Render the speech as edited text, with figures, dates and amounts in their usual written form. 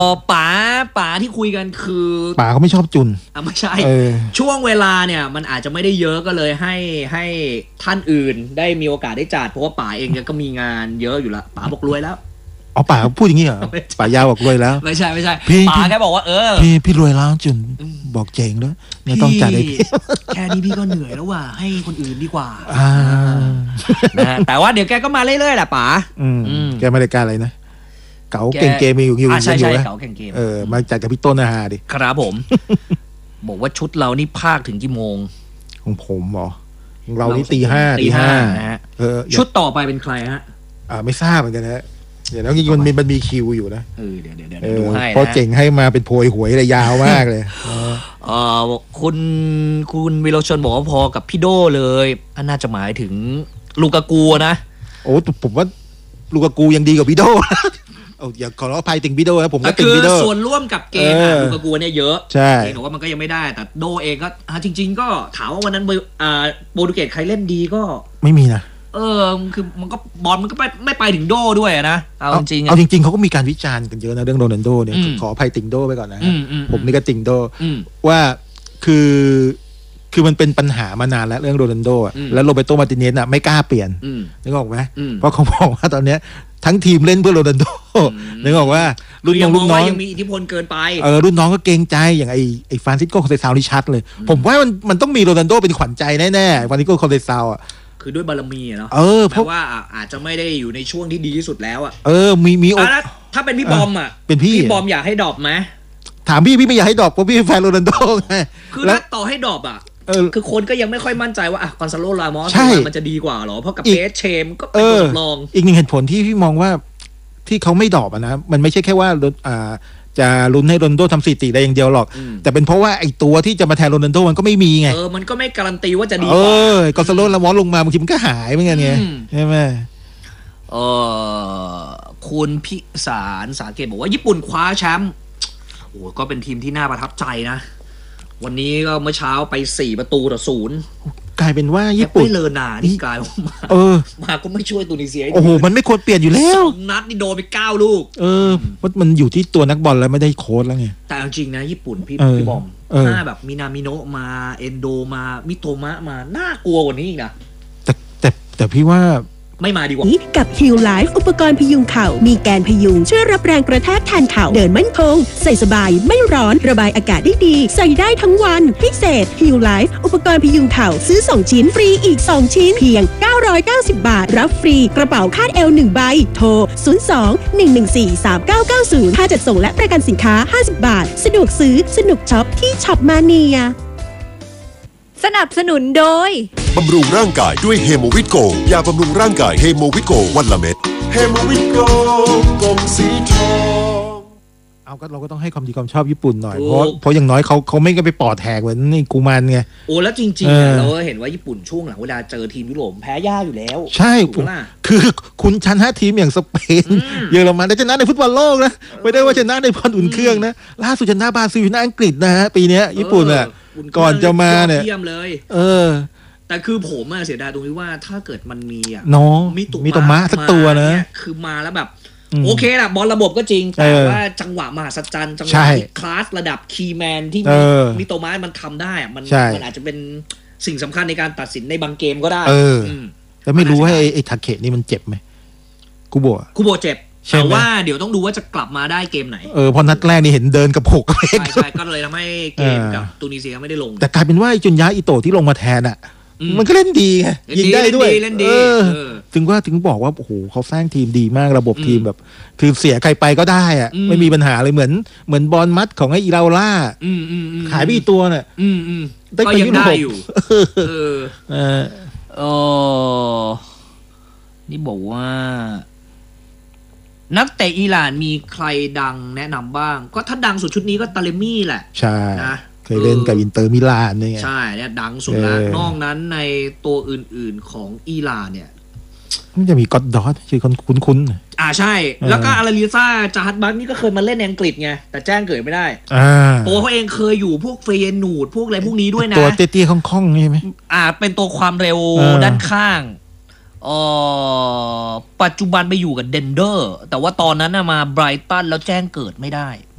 ป๋าที่คุยกันคือป๋าเขาไม่ชอบจุนไม่ใช่ช่วงเวลาเนี่ยมันอาจจะไม่ได้เยอะก็เลยให้ท่านอื่นได้มีโอกาสได้จัดเพราะว่าป๋าเองก็มีงานเยอะอยู่ละป๋าบอกรวยแล้วป๋าพูดอย่างนี้เหรอป๋ายาวบอกรวยแล้วไม่ใช่ป๋าแค่บอกว่าพี่รวยแล้วจุนบอกเจ๋งด้วยไม่ต้องจัดเลยแค่นี้พี่ก็เหนื่อยแล้วว่ะให้คนอื่นดีกว่านะแต่ว่าเดี๋ยวแกก็มาเรื่อยๆแหละป๋าแกมารายการอะไรนะเก๋าเก่งเกมมีอยู่ใช่เก๋าเก่งเกมมาจัดกับพี่ต้นนะฮะดิครับผมบอกว่าชุดเรานี่ภาคถึงกี่โมงของผมเหรอของเรานี่ตีห้านะฮะชุดต่อไปเป็นใครฮะไม่ทราบเหมือนกันนะเดี๋ยวนี้มันมีคิวอยู่นะเดี๋ยวดูให้เพราะเจ๋งให้มาเป็นโพยหวยเลยยาวมากเลยคุณวิโรชนบอกว่าพอกับพี่โดเลยน่าจะหมายถึงลูกากูนะโอ้ผมว่าลูกากูยังดีกว่าพี่โดอย่าขออภัยติงพี่โดนะผมก็ติงพี่โดส่วนร่วมกับเกมลูกากูเนี่ยเยอะใช่แต่ว่ามันก็ยังไม่ได้แต่โดเองก็จริงๆก็ถามว่าวันนั้นโปรตุเกสใครเล่นดีก็ไม่มีนะคือมันก็บอลมันก็ไม่ไปถึงโดด้วยนะเอาจริงเขาก็มีการวิจารณ์กันเยอะนะเรื่องโรนัลโดเนี่ยขออภัยติงโดไปก่อนนะผมนี่ก็ติงโดว่าคือมันเป็นปัญหามานานแล้วเรื่องโรนัลโดแล้วโรเบโตมาร์ติเนสไม่กล้าเปลี่ยนนึกออกไหมเพราะเขาบอกว่าตอนนี้ทั้งทีมเล่นเพื่อโรนัลโดนึกออกว่ารุ่นน้องยังมีอิทธิพลเกินไปรุ่นน้องก็เกรงใจอย่างไอ้ฟรานซิสโกคอนเซซาวนี่ชัดเลยผมว่ามันต้องมีโรนัลโดเป็นขวัญใจแน่ๆฟรานซิสโกคอนเซซาวคือด้วยบารมีเนาะเพราะว่าอาจจะไม่ได้อยู่ในช่วงที่ดีที่สุดแล้วมีถ้าเป็นพี่บอมเป็นพี่บอมอยากให้ดรอปไหมถามพี่ไม่อยากให้ดรอปเพราะพี่เป็นแฟนโรนัลโดไงคือถ้าต่อให้ดรอปคือคนก็ยังไม่ค่อยมั่นใจว่ากอนซาโล รามอสมันจะดีกว่าหรอเพราะกับเปสเชมก็เป็นตัวรองอีกหนึ่งเหตุผลที่พี่มองว่าที่เขาไม่ดรอปนะมันไม่ใช่แค่ว่าจะลุ้นให้โรนัลโดทำสถิติได้อย่างเดียวหรอกแต่เป็นเพราะว่าไอ้ตัวที่จะมาแทนโรนัลโดมันก็ไม่มีไงมันก็ไม่การันตีว่าจะดีกว่ากอนซาโล รามอสลงมาบางทีมันก็หายเหมือนกันไงใช่ไหมคุณพิสารสาเกตบอกว่าญี่ปุ่นคว้าแชมป์โอ้ก็เป็นทีมที่น่าประทับใจนะวันนี้ก็เมื่อเช้าไป4-0 กลายเป็นว่าญี่ปุ่นไม่เลอนานี่กลายมาก็ไม่ช่วยตุนิเซียโอ้โหมันไม่ควรเปลี่ยนอยู่แล้วนัดนี่โดนไป9 ลูกมันอยู่ที่ตัวนักบอลแล้วไม่ได้โค้ชแล้วไงแต่จริงนะญี่ปุ่นพี่บอมหน้าแบบมินามิโนะมาเอนโดมามิโตมะมาน่ากลัวกว่านี้อีกนะแต่พี่ว่าไม่มาดีกว่ากับ Heal Life อุปกรณ์พยุงเข่ามีแกนพยุงช่วยรับแรงกระแทกแทนเข่าเดินมั่นคงใส่สบายไม่ร้อนระบายอากาศได้ดีใส่ได้ทั้งวันพิเศษ Heal Life อุปกรณ์พยุงเข่าซื้อ2 ชิ้นฟรีอีก2 ชิ้นเพียง990 บาทรับฟรีกระเป๋าคาดเอว1 ใบโทร02-114-3990ค่าจัดส่งและประกันสินค้า50 บาทสะดวกซื้อสนุกช็อปที่ช็อปมาเนียสนับสนุนโดยบำรุงร่างกายด้วยเฮโมวิตโกยาบำรุงร่างกายเฮโมวิตโกวันละเม็ดเฮโมวิตโกกลมสีทองเราก็ต้องให้ความดีความชอบญี่ปุ่นหน่อยเพราะอย่างน้อยเขาไม่ก็ไปปอดแทกเหมือนนี่กูมันไงแล้วจริงๆเราเห็นว่าญี่ปุ่นช่วงหลังเวลาเจอทีมยุโรปแพ้ยากอยู่แล้วใช่คือคุณชนะทีมอย่างสเปนเยอรมันได้ชนะในฟุตบอลโลกนะไม่ได้ว่าชนะในบอลอุ่นเครื่องนะล่าสุดชนะบราซิลชนะอังกฤษนะฮะปีนี้ญี่ปุ่นก่อนจะมาเนี่ยเยี่ยมเลยแต่คือผมเสียดายตรงที่ว่าถ้าเกิดมันมีน้องมิโตมะสักตัวนะคือมาแล้วแบบโอเคแหละบอลระบบก็จริงแต่ว่าจังหวะมหัศจรรย์จังหวะที่คลาสระดับคีย์แมนที่มิโตมะมันทำได้มันอาจจะเป็นสิ่งสำคัญในการตัดสินในบางเกมก็ได้แต่ไม่รู้ว่าไอ้ทาเกะนี่มันเจ็บไหมคุโบเจ็บแต่ว่าเดี๋ยวต้องดูว่าจะกลับมาได้เกมไหนพอนัดแรกนี่เห็นเดินกับ6เล็กใช่ก็เลยทำให้เกมกับตูนิเซียไม่ได้ลงแต่กลายเป็นว่าจุนยะอิโตะที่ลงมาแทนมันก็เล่นดีไงยิงได้ด้วยถึงบอกว่าโอ้โหเขาสร้างทีมดีมากระบบทีมแบบคือเสียใครไปก็ได้ไม่มีปัญหาเลยเหมือนบอลมัดของไอ้อีราล่าขายไปอีกตัวน่ะก็ยังได้อยู่นี่บอกว่านักเตะอิหร่านมีใครดังแนะนำบ้างก็ถ้าดังสุดชุดนี้ก็ตาเลมี่แหละใช่นะเคยเล่นกับอินเตอร์มิลานนี่ใช่เนี่ยดังสุดแล้วนอกนั้นในตัวอื่นๆของอิหร่านเนี่ยมันจะมีก็อดดอทชื่อคุ้นใช่แล้วก็อาราลิซ่าจาฮัดบักนี่ก็เคยมาเล่นในอังกฤษไงแต่แจ้งเกิดไม่ได้ตัวเขาเองเคยอยู่พวกเฟยนูดพวกอะไรพวกนี้ด้วยนะตัวเตี้ยๆค่องๆใช่ไหมเป็นตัวความเร็วด้านข้างปัจจุบันไปอยู่กับเดนเดอร์แต่ว่าตอนนั้นมาไบรตันแล้วแจ้งเกิดไม่ได้